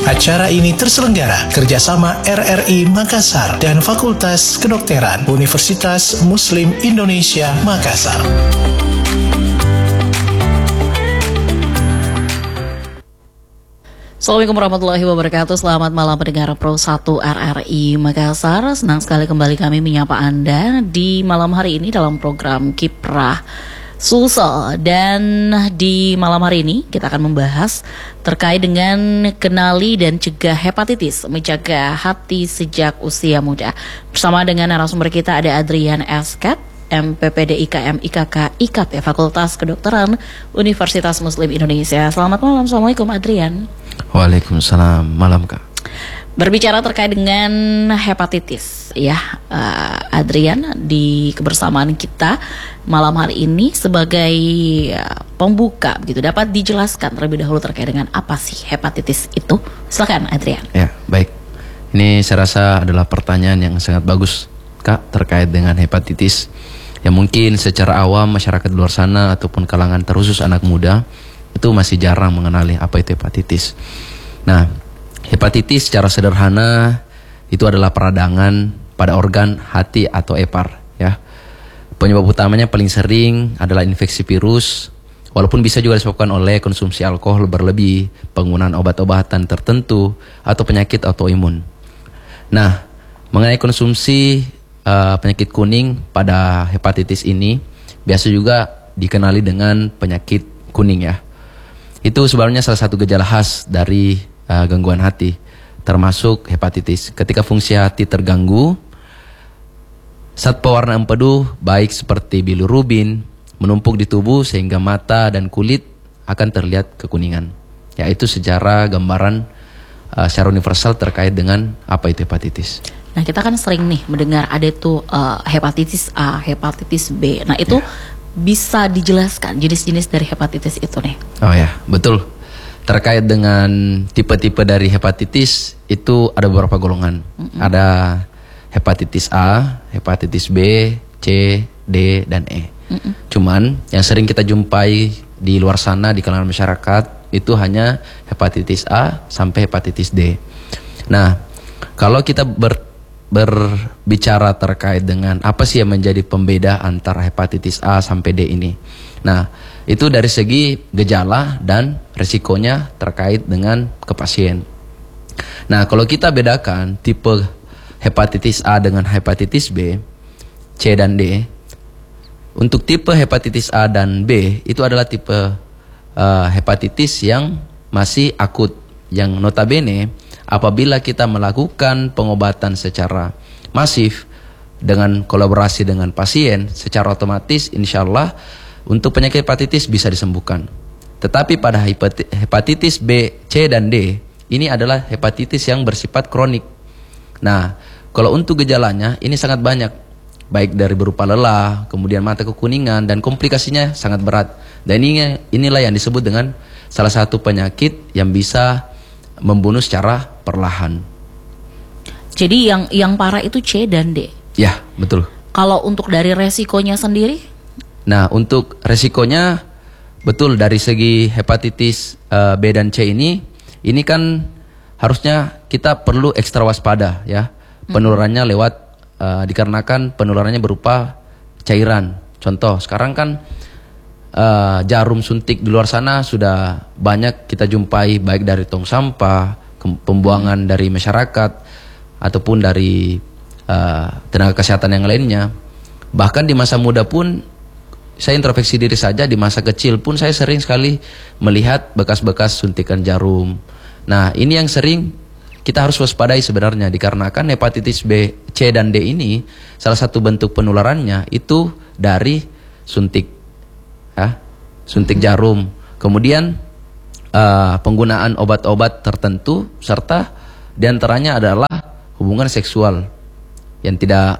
Acara ini terselenggara kerjasama RRI Makassar dan Fakultas Kedokteran Universitas Muslim Indonesia Makassar. Assalamualaikum warahmatullahi wabarakatuh. Selamat malam pendengar Pro 1 RRI Makassar. Senang sekali kembali kami menyapa Anda di malam hari ini dalam program Kiprah Sulsel. Dan di malam hari ini kita akan membahas terkait dengan kenali dan cegah hepatitis, menjaga hati sejak usia muda. Bersama dengan narasumber kita ada Adrian Esket, MPPD IKM IKK IKP Fakultas Kedokteran Universitas Muslim Indonesia. Selamat malam. Assalamualaikum Adrian. Waalaikumsalam, malam Kak. Berbicara terkait dengan hepatitis, ya Adrian, di kebersamaan kita malam hari ini sebagai pembuka, begitu, dapat dijelaskan terlebih dahulu terkait dengan apa sih hepatitis itu? Silakan Adrian. Ya, baik. Ini saya rasa adalah pertanyaan yang sangat bagus Kak terkait dengan hepatitis. Ya mungkin secara awam masyarakat di luar sana ataupun kalangan terkhusus anak muda itu masih jarang mengenali apa itu hepatitis. Nah, hepatitis secara sederhana itu adalah peradangan pada organ hati atau hepar, ya. Penyebab utamanya paling sering adalah infeksi virus, walaupun bisa juga disebabkan oleh konsumsi alkohol berlebih, penggunaan obat-obatan tertentu, atau penyakit autoimun. Nah, mengenai konsumsi penyakit kuning pada hepatitis ini biasa juga dikenali dengan penyakit kuning, ya. Itu sebenarnya salah satu gejala khas dari gangguan hati, termasuk hepatitis. Ketika fungsi hati terganggu, zat pewarna empedu baik seperti bilirubin menumpuk di tubuh sehingga mata dan kulit akan terlihat kekuningan. Yaitu secara gambaran secara universal terkait dengan apa itu hepatitis. Nah, kita kan sering nih mendengar ada itu hepatitis A, hepatitis B. Nah, itu bisa dijelaskan jenis-jenis dari hepatitis itu nih? Oh ya, betul. Terkait dengan tipe-tipe dari hepatitis itu ada beberapa golongan. Ada hepatitis A, hepatitis B, C, D, dan E. Cuman yang sering kita jumpai di luar sana di kalangan masyarakat itu hanya hepatitis A sampai hepatitis D. Nah, kalau kita berbicara terkait dengan apa sih yang menjadi pembeda antara hepatitis A sampai D ini. Nah, itu dari segi gejala dan resikonya terkait dengan ke pasien. Nah, kalau kita bedakan tipe hepatitis A dengan hepatitis B, C dan D. Untuk tipe hepatitis A dan B itu adalah tipe hepatitis yang masih akut, yang notabene apabila kita melakukan pengobatan secara masif dengan kolaborasi dengan pasien, secara otomatis insya Allah untuk penyakit hepatitis bisa disembuhkan. Tetapi pada hepatitis B, C, dan D ini adalah hepatitis yang bersifat kronik. Nah, kalau untuk gejalanya ini sangat banyak, baik dari berupa lelah, kemudian mata kekuningan, dan komplikasinya sangat berat. Dan inilah yang disebut dengan salah satu penyakit yang bisa membunuh secara perlahan. Jadi yang parah itu C dan D. Ya, betul. Kalau untuk dari resikonya sendiri? Nah, untuk resikonya betul dari segi hepatitis B dan C ini kan harusnya kita perlu ekstra waspada, ya. Penularannya lewat dikarenakan penularannya berupa cairan. Contoh, sekarang kan jarum suntik di luar sana sudah banyak kita jumpai, baik dari tong sampah, pembuangan dari masyarakat ataupun dari tenaga kesehatan yang lainnya. Bahkan di masa muda pun saya introspeksi diri saja, di masa kecil pun saya sering sekali melihat bekas-bekas suntikan jarum. Nah, ini yang sering kita harus waspadai sebenarnya, dikarenakan hepatitis B, C, dan D ini salah satu bentuk penularannya itu dari suntik, ya, suntik jarum. Kemudian penggunaan obat-obat tertentu, serta diantaranya adalah hubungan seksual yang tidak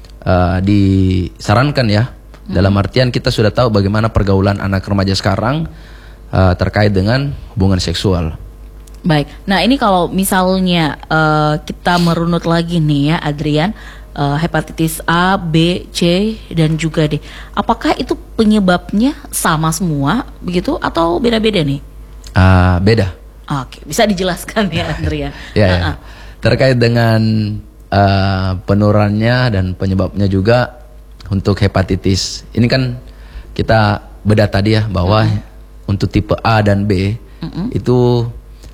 disarankan, ya. Dalam artian kita sudah tahu bagaimana pergaulan anak remaja sekarang terkait dengan hubungan seksual. Baik, nah ini kalau misalnya kita merunut lagi nih ya Adrian, hepatitis A, B, C, dan juga D, apakah itu penyebabnya sama semua begitu atau beda-beda nih? Beda. Oke, bisa dijelaskan ya Andrea? Ya. Terkait dengan penularannya dan penyebabnya juga untuk hepatitis. Ini kan kita beda tadi ya bahwa untuk tipe A dan B itu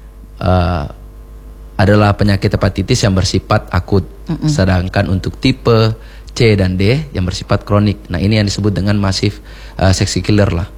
adalah penyakit hepatitis yang bersifat akut. Sedangkan untuk tipe C dan D yang bersifat kronik. Nah, ini yang disebut dengan massive septic killer lah.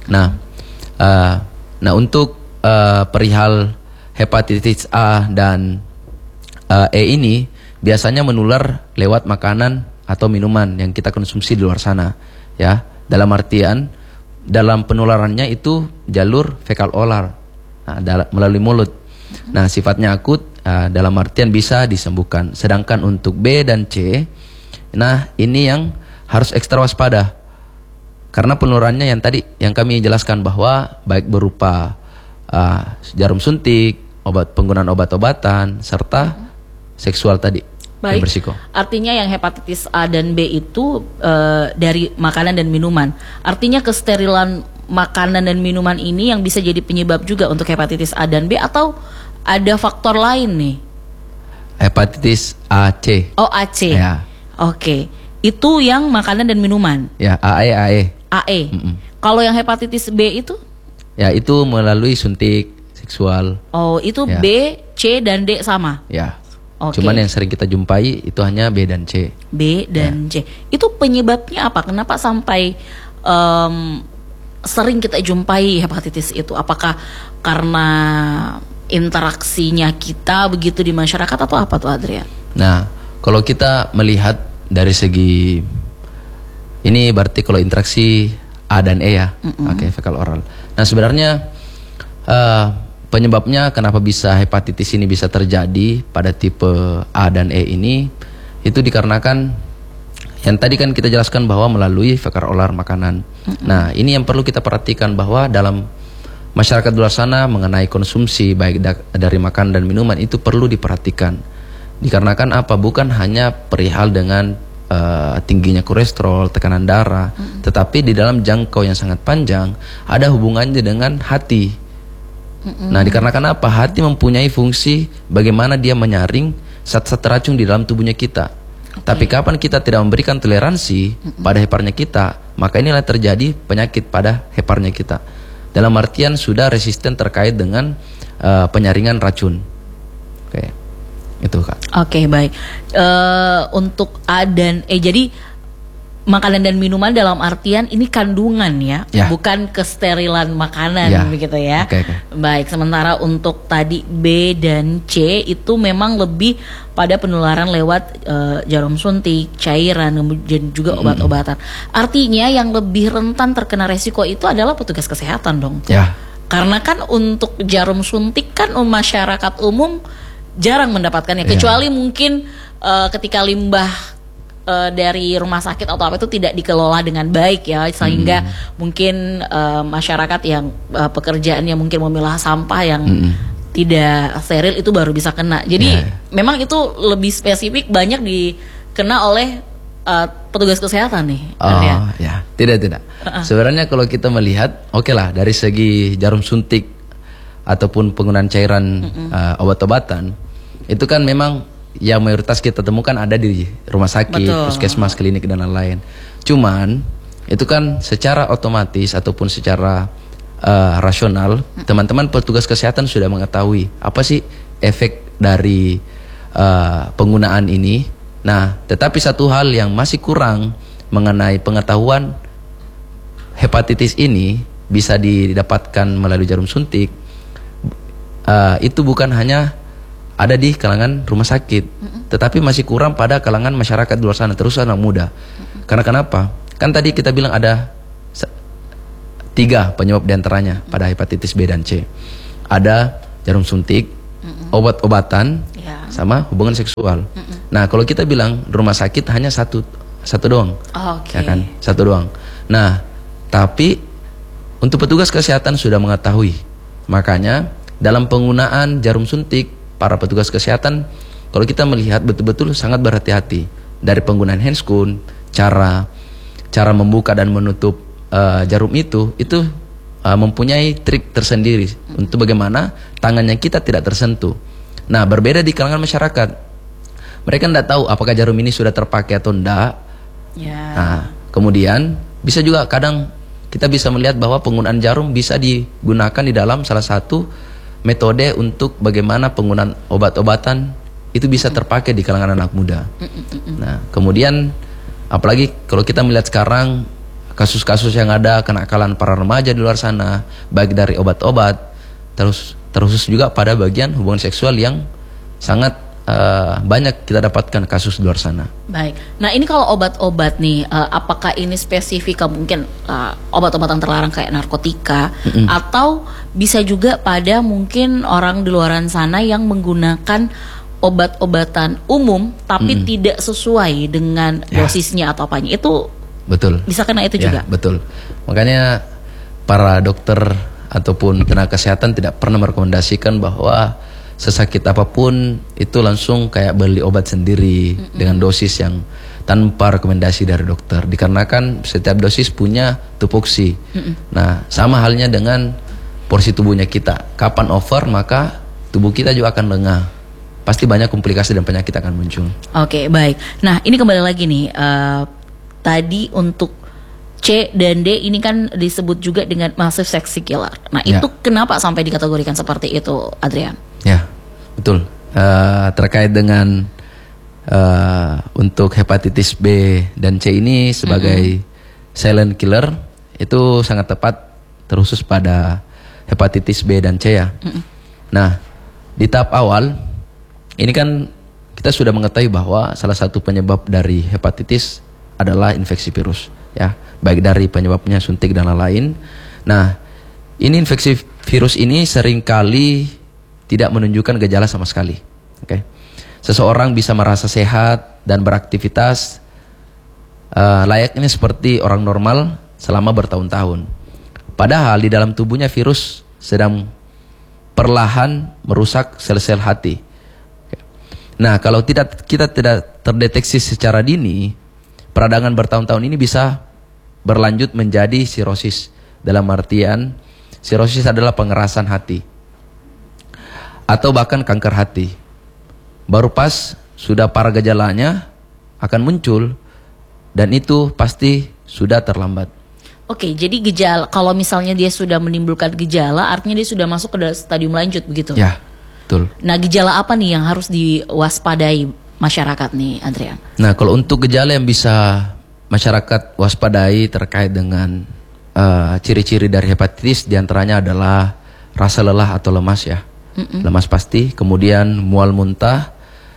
Nah, untuk perihal hepatitis A dan E ini biasanya menular lewat makanan atau minuman yang kita konsumsi di luar sana, ya. Dalam artian dalam penularannya itu jalur fekal oral, melalui mulut. Nah, sifatnya akut, dalam artian bisa disembuhkan. Sedangkan untuk B dan C, nah ini yang harus ekstra waspada. Karena penularannya yang tadi yang kami jelaskan bahwa baik berupa jarum suntik, penggunaan obat-obatan, serta seksual tadi. Baik, bersiko. Artinya yang hepatitis A dan B itu dari makanan dan minuman. Artinya kesterilan makanan dan minuman ini yang bisa jadi penyebab juga untuk hepatitis A dan B, atau ada faktor lain nih? Hepatitis AC. Oh, AC. Ya. Oke. Itu yang makanan dan minuman. Ya, AE. AE. Kalau yang hepatitis B itu? Ya, itu melalui suntik seksual. Oh, itu ya. B, C dan D sama. Ya. Okay. Cuman yang sering kita jumpai itu hanya B dan C. B dan C. Itu penyebabnya apa? Kenapa sampai sering kita jumpai hepatitis itu? Apakah karena interaksinya kita begitu di masyarakat atau apa tuh, Adria? Nah, kalau kita melihat dari segi ini berarti kalau interaksi A dan E ya, oke, fekal oral. Nah, sebenarnya penyebabnya kenapa bisa hepatitis ini bisa terjadi pada tipe A dan E ini itu dikarenakan yang tadi kan kita jelaskan bahwa melalui fekal oral makanan. Nah, ini yang perlu kita perhatikan bahwa dalam masyarakat luar sana mengenai konsumsi baik dari makan dan minuman itu perlu diperhatikan. Dikarenakan apa? Bukan hanya perihal dengan tingginya kolesterol, tekanan darah, tetapi di dalam jangkau yang sangat panjang ada hubungannya dengan hati. Nah, dikarenakan apa? Hati mempunyai fungsi bagaimana dia menyaring zat-zat racun di dalam tubuhnya kita. Tapi kapan kita tidak memberikan toleransi pada heparnya kita, maka inilah terjadi penyakit pada heparnya kita. Dalam artian sudah resisten terkait dengan penyaringan racun. Oke, itu Kak. Oke, baik. Untuk A dan E, jadi makanan dan minuman dalam artian ini kandungan ya, bukan kesterilan makanan begitu ya. Okay. Baik, sementara untuk tadi B dan C itu memang lebih pada penularan lewat jarum suntik, cairan, dan juga obat-obatan. Artinya yang lebih rentan terkena resiko itu adalah petugas kesehatan dong. Ya. Karena kan untuk jarum suntik kan masyarakat umum jarang mendapatkannya, kecuali mungkin ketika limbah dari rumah sakit atau apa itu tidak dikelola dengan baik ya, sehingga mungkin masyarakat yang pekerjaannya mungkin memilah sampah yang tidak steril itu baru bisa kena. Jadi memang itu lebih spesifik banyak dikena oleh petugas kesehatan nih. Ya, tidak. Sebenarnya kalau kita melihat, oke lah dari segi jarum suntik ataupun penggunaan cairan obat-obatan itu kan memang yang mayoritas kita temukan ada di rumah sakit, puskesmas, klinik dan lain-lain. Cuman itu kan secara otomatis ataupun secara rasional teman-teman petugas kesehatan sudah mengetahui apa sih efek dari penggunaan ini. Nah, tetapi satu hal yang masih kurang mengenai pengetahuan hepatitis ini bisa didapatkan melalui jarum suntik. Itu bukan hanya ada di kalangan rumah sakit, tetapi masih kurang pada kalangan masyarakat di luar sana, terus anak muda. Karena kenapa? Kan tadi kita bilang ada 3 penyebab diantaranya pada hepatitis B dan C. Ada jarum suntik, obat-obatan, sama hubungan seksual. Nah, kalau kita bilang di rumah sakit hanya satu doang, ya kan? Satu doang. Nah, tapi untuk petugas kesehatan sudah mengetahui. Makanya dalam penggunaan jarum suntik, para petugas kesehatan kalau kita melihat betul-betul sangat berhati-hati dari penggunaan handscoon, cara membuka dan menutup jarum itu mempunyai trik tersendiri untuk bagaimana tangannya kita tidak tersentuh. Nah, berbeda di kalangan masyarakat. Mereka tidak tahu apakah jarum ini sudah terpakai atau tidak. Nah, kemudian bisa juga kadang kita bisa melihat bahwa penggunaan jarum bisa digunakan di dalam salah satu metode untuk bagaimana penggunaan obat-obatan itu bisa terpakai di kalangan anak muda. Nah, kemudian apalagi kalau kita melihat sekarang kasus-kasus yang ada kenakalan para remaja di luar sana, baik dari obat-obat, terus juga pada bagian hubungan seksual yang sangat banyak kita dapatkan kasus di luar sana. Baik. Nah, ini kalau obat-obat nih, apakah ini spesifik mungkin obat-obatan terlarang kayak narkotika, atau bisa juga pada mungkin orang di luaran sana yang menggunakan obat-obatan umum tapi tidak sesuai dengan dosisnya atau apanya? Itu betul. Bisa kena itu juga. Betul. Makanya para dokter ataupun tenaga kesehatan tidak pernah merekomendasikan bahwa sesakit apapun itu langsung kayak beli obat sendiri dengan dosis yang tanpa rekomendasi dari dokter, dikarenakan setiap dosis punya tupoksi. Nah, sama halnya dengan porsi tubuhnya kita. Kapan over maka tubuh kita juga akan lengah. Pasti banyak komplikasi dan penyakit akan muncul. Oke, baik. Nah, ini kembali lagi nih, tadi untuk C dan D ini kan disebut juga dengan massive sexy killer. Nah, itu kenapa sampai dikategorikan seperti itu, Adrian? Ya, betul. Terkait dengan untuk hepatitis B dan C ini sebagai silent killer, itu sangat tepat terkhusus pada hepatitis B dan C ya. Nah, di tahap awal ini kan kita sudah mengetahui bahwa salah satu penyebab dari hepatitis adalah infeksi virus, ya, baik dari penyebabnya suntik dan lain-lain. Nah, ini infeksi virus ini seringkali tidak menunjukkan gejala sama sekali. Oke. Seseorang bisa merasa sehat dan beraktivitas layaknya seperti orang normal selama bertahun-tahun. Padahal di dalam tubuhnya virus sedang perlahan merusak sel-sel hati. Oke. Nah, kalau kita tidak terdeteksi secara dini, peradangan bertahun-tahun ini bisa berlanjut menjadi sirosis. Dalam artian, sirosis adalah pengerasan hati atau bahkan kanker hati. Baru pas sudah para gejalanya akan muncul, dan itu pasti sudah terlambat. Oke, jadi gejala, kalau misalnya dia sudah menimbulkan gejala, artinya dia sudah masuk ke stadium lanjut begitu? Ya, betul. Nah, gejala apa nih yang harus diwaspadai masyarakat nih, Adrian? Nah, kalau untuk gejala yang bisa masyarakat waspadai terkait dengan ciri-ciri dari hepatitis, diantaranya adalah rasa lelah atau lemas ya. Lemas pasti, kemudian mual muntah,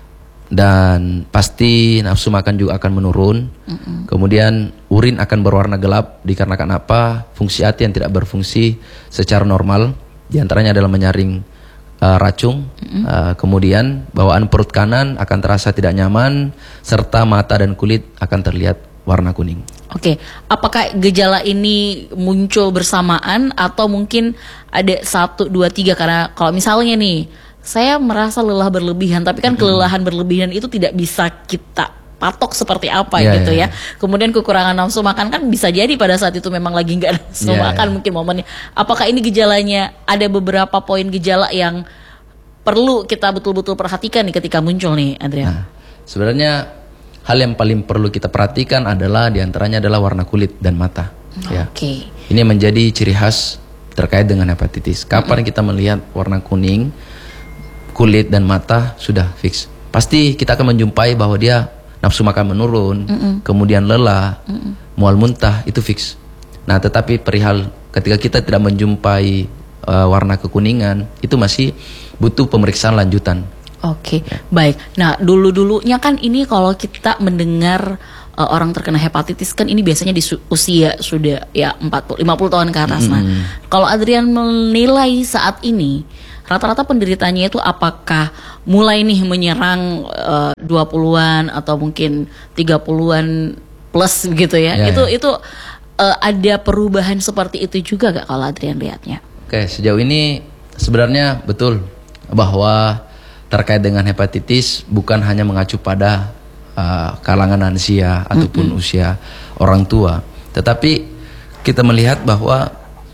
dan pasti nafsu makan juga akan menurun. Kemudian urin akan berwarna gelap dikarenakan apa? Fungsi hati yang tidak berfungsi secara normal, diantaranya adalah menyaring racun. Kemudian bawaan perut kanan akan terasa tidak nyaman, serta mata dan kulit akan terlihat warna kuning. Oke, apakah gejala ini muncul bersamaan atau mungkin ada 1, 2, 3? Karena kalau misalnya nih, saya merasa lelah berlebihan, tapi kan kelelahan berlebihan itu tidak bisa kita patok seperti apa gitu ya. Kemudian kekurangan nafsu makan kan bisa jadi pada saat itu memang lagi nggak nafsu makan mungkin momennya. Apakah ini gejalanya, ada beberapa poin gejala yang perlu kita betul-betul perhatikan nih ketika muncul nih, Adrian? Nah, sebenarnya hal yang paling perlu kita perhatikan adalah diantaranya adalah warna kulit dan mata. Oke. Ini menjadi ciri khas terkait dengan hepatitis. Kapan kita melihat warna kuning, kulit dan mata sudah fix. Pasti kita akan menjumpai bahwa dia nafsu makan menurun, kemudian lelah, mual muntah, itu fix. Nah, tetapi perihal ketika kita tidak menjumpai warna kekuningan, itu masih butuh pemeriksaan lanjutan. Oke, baik. Nah, dulu-dulunya kan ini kalau kita mendengar orang terkena hepatitis kan ini biasanya di usia sudah ya 50 tahun ke atas. Nah, kalau Adrian menilai saat ini rata-rata penderitanya itu apakah mulai nih menyerang 20-an atau mungkin 30-an plus gitu ya? Itu ada perubahan seperti itu juga gak kalau Adrian lihatnya? Oke, sejauh ini sebenarnya betul bahwa terkait dengan hepatitis bukan hanya mengacu pada kalangan lansia ataupun usia orang tua, tetapi kita melihat bahwa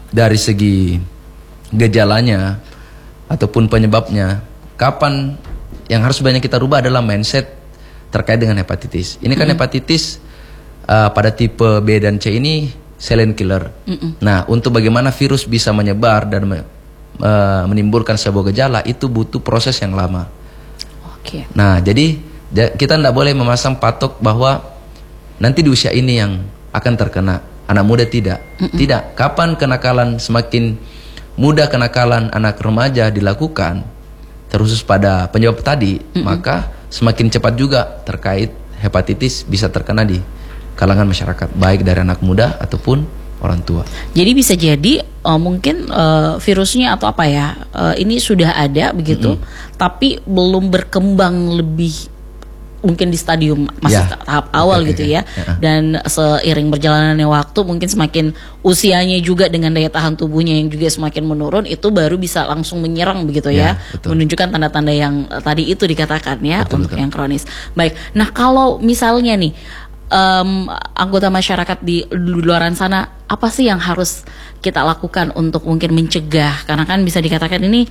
dari segi gejalanya ataupun penyebabnya, kapan yang harus banyak kita rubah adalah mindset terkait dengan hepatitis. Ini kan hepatitis pada tipe B dan C ini silent killer. Nah, untuk bagaimana virus bisa menyebar dan menimbulkan sebuah gejala itu butuh proses yang lama. Oke. Nah, jadi kita tidak boleh memasang patok bahwa nanti di usia ini yang akan terkena, anak muda tidak. Tidak. Kapan kenakalan semakin mudah, kenakalan anak remaja dilakukan, terkhusus pada penyebab tadi, maka semakin cepat juga terkait hepatitis bisa terkena di kalangan masyarakat, baik dari anak muda ataupun orang tua. Jadi bisa jadi mungkin virusnya atau apa ya, ini sudah ada begitu, tapi belum berkembang lebih, mungkin di stadium masih tahap awal gitu ya. Dan seiring berjalannya waktu, mungkin semakin usianya juga dengan daya tahan tubuhnya yang juga semakin menurun, itu baru bisa langsung menyerang begitu ya. Menunjukkan tanda-tanda yang tadi itu dikatakan ya, untuk yang kronis. Baik. Nah, kalau misalnya nih anggota masyarakat di luaran sana, apa sih yang harus kita lakukan untuk mungkin mencegah? Karena kan bisa dikatakan ini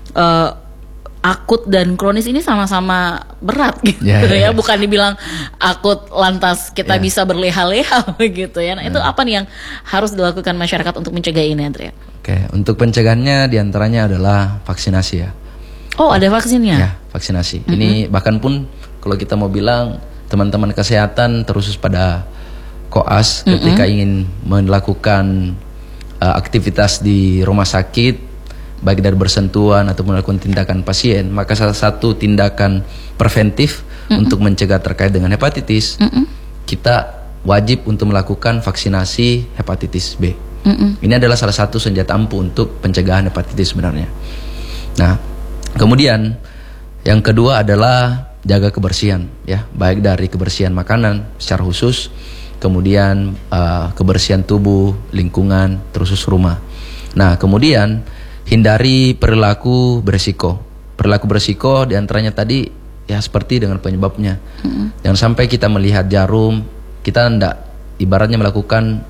akut dan kronis ini sama-sama berat gitu ya. Bukan dibilang akut lantas kita bisa berleha-leha begitu ya. Nah, itu apa nih yang harus dilakukan masyarakat untuk mencegah ini, Andre? Oke, untuk pencegahannya diantaranya adalah vaksinasi ya. Oh, ada vaksinnya? Ya, vaksinasi. Ini bahkan pun kalau kita mau bilang teman-teman kesehatan terkhusus pada koas ketika ingin melakukan aktivitas di rumah sakit, baik dari bersentuhan atau melakukan tindakan pasien, maka salah satu tindakan preventif untuk mencegah terkait dengan hepatitis, kita wajib untuk melakukan vaksinasi hepatitis B. Ini adalah salah satu senjata ampuh untuk pencegahan hepatitis sebenarnya. Nah, kemudian yang kedua adalah jaga kebersihan ya, baik dari kebersihan makanan secara khusus, kemudian kebersihan tubuh, lingkungan, terkhusus rumah. Nah, kemudian hindari perilaku berisiko. Perilaku berisiko diantaranya tadi ya seperti dengan penyebabnya. Jangan sampai kita melihat jarum, kita tidak ibaratnya melakukan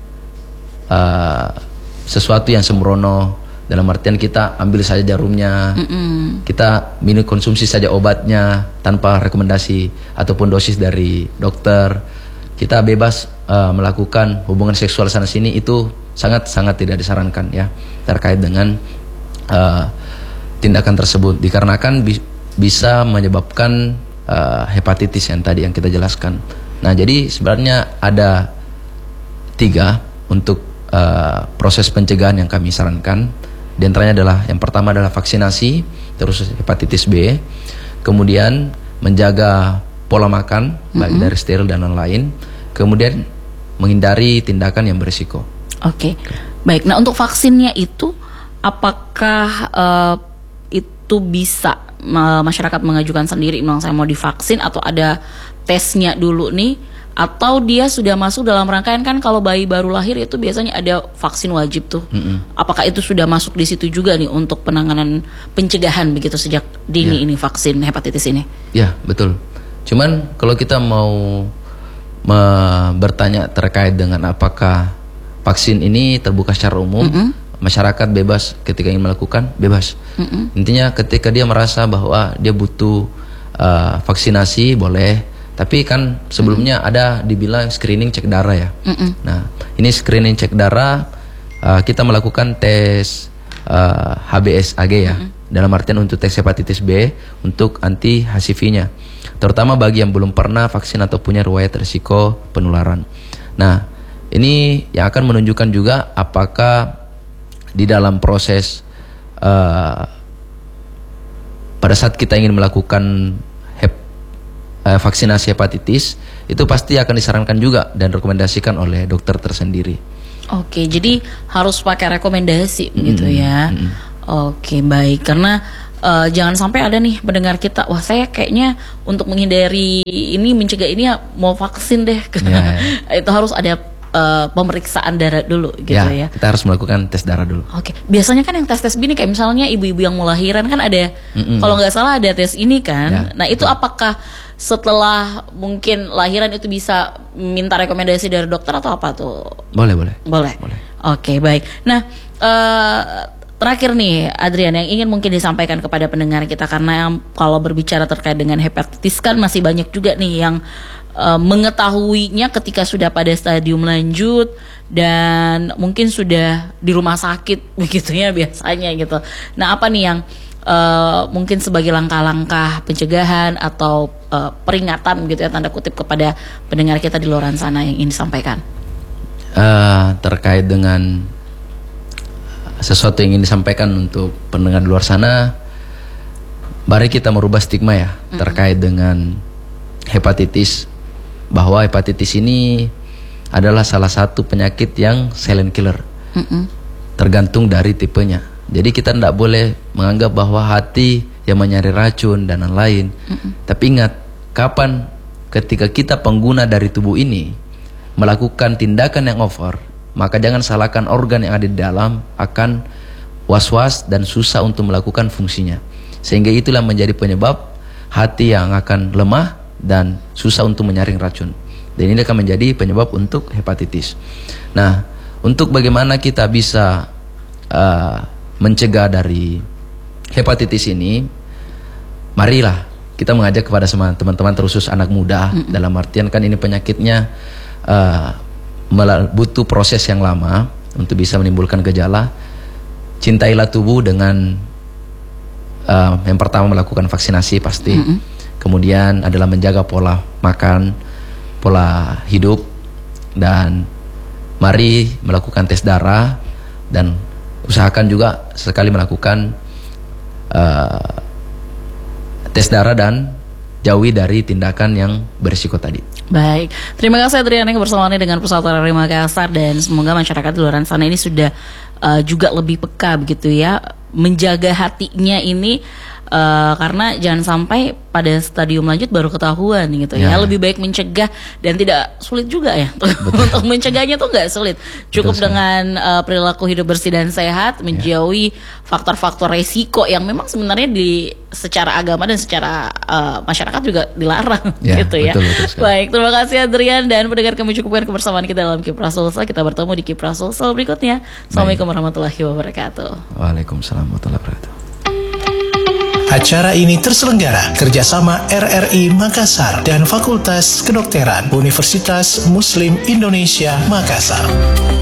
sesuatu yang sembrono. Dalam artian kita ambil saja jarumnya, kita minum konsumsi saja obatnya tanpa rekomendasi ataupun dosis dari dokter. Kita bebas melakukan hubungan seksual sana sini, itu sangat-sangat tidak disarankan ya terkait dengan tindakan tersebut, dikarenakan bisa menyebabkan hepatitis yang tadi yang kita jelaskan. Nah, jadi sebenarnya ada 3 untuk proses pencegahan yang kami sarankan. Di antaranya adalah yang pertama adalah vaksinasi, terus hepatitis B, kemudian menjaga pola makan baik dari steril dan lain-lain, kemudian menghindari tindakan yang berisiko. Oke. Baik. Nah, untuk vaksinnya itu apakah itu bisa masyarakat mengajukan sendiri, memang saya mau divaksin, atau ada tesnya dulu nih, atau dia sudah masuk dalam rangkaian? Kan kalau bayi baru lahir itu biasanya ada vaksin wajib tuh. Apakah itu sudah masuk di situ juga nih untuk penanganan pencegahan begitu sejak dini ini vaksin hepatitis ini? Ya, betul. Cuman kalau kita mau bertanya terkait dengan apakah vaksin ini terbuka secara umum, masyarakat bebas ketika ingin melakukan, bebas. Intinya ketika dia merasa bahwa dia butuh vaksinasi, boleh. Tapi kan sebelumnya ada dibilang screening cek darah ya. Nah, ini screening cek darah, kita melakukan tes HBsAg ya. Dalam artian untuk tes hepatitis B untuk anti HCV-nya. Terutama bagi yang belum pernah vaksin atau punya riwayat risiko penularan. Nah, ini yang akan menunjukkan juga apakah di dalam proses pada saat kita ingin melakukan vaksinasi hepatitis, itu pasti akan disarankan juga dan rekomendasikan oleh dokter tersendiri. Oke, jadi harus pakai rekomendasi gitu ya. Oke, baik. Karena jangan sampai ada nih pendengar kita, wah saya kayaknya untuk menghindari ini, mencegah ini ya mau vaksin deh. Itu harus ada pemeriksaan darah dulu gitu ya. Kita harus melakukan tes darah dulu. Oke. Biasanya kan yang tes begini kayak misalnya ibu-ibu yang mau lahiran kan ada, kalau nggak salah ada tes ini kan. Nah, itu apakah setelah mungkin lahiran itu bisa minta rekomendasi dari dokter atau apa tuh? Boleh. Oke, baik. Nah, terakhir nih Adrian, yang ingin mungkin disampaikan kepada pendengar kita, karena kalau berbicara terkait dengan hepatitis kan masih banyak juga nih yang mengetahuinya ketika sudah pada stadium lanjut dan mungkin sudah di rumah sakit begitu ya biasanya gitu. Nah, apa nih yang mungkin sebagai langkah-langkah pencegahan atau peringatan gitu ya, tanda kutip, kepada pendengar kita di luar sana yang ingin disampaikan? Terkait dengan sesuatu yang ingin disampaikan untuk pendengar di luar sana, mari kita merubah stigma ya terkait dengan hepatitis, bahwa hepatitis ini adalah salah satu penyakit yang silent killer, tergantung dari tipenya. Jadi kita tidak boleh menganggap bahwa hati yang mencari racun dan lain-lain. Tapi ingat, kapan ketika kita pengguna dari tubuh ini melakukan tindakan yang over, maka jangan salahkan organ yang ada di dalam akan was-was dan susah untuk melakukan fungsinya. Sehingga itulah menjadi penyebab hati yang akan lemah dan susah untuk menyaring racun. Dan ini akan menjadi penyebab untuk hepatitis. Nah, untuk bagaimana kita bisa mencegah dari hepatitis ini, marilah kita mengajak kepada teman-teman terkhusus anak muda, dalam artian kan ini penyakitnya butuh proses yang lama untuk bisa menimbulkan gejala. Cintailah tubuh dengan yang pertama melakukan vaksinasi pasti. Kemudian adalah menjaga pola makan, pola hidup, dan mari melakukan tes darah, dan usahakan juga sekali melakukan tes darah dan jauhi dari tindakan yang berisiko tadi. Baik, terima kasih Adrian yang bersamaannya dengan Pusat RRI Makassar, dan semoga masyarakat di luar sana ini sudah juga lebih peka begitu ya, menjaga hatinya ini, karena jangan sampai pada stadium lanjut baru ketahuan gitu ya. Lebih baik mencegah, dan tidak sulit juga ya untuk mencegahnya tuh nggak sulit. Cukup dengan perilaku hidup bersih dan sehat, menjauhi faktor-faktor resiko yang memang sebenarnya secara agama dan secara masyarakat juga dilarang gitu ya. Betul baik, terima kasih Adrian, dan pendengar, kami cukupkan kebersamaan kita dalam Kiprah Sulsel. Kita bertemu di Kiprah Sulsel berikutnya. Assalamualaikum warahmatullahi wabarakatuh. Waalaikumsalam warahmatullahi wabarakatuh. Acara ini terselenggara kerjasama RRI Makassar dan Fakultas Kedokteran Universitas Muslim Indonesia Makassar.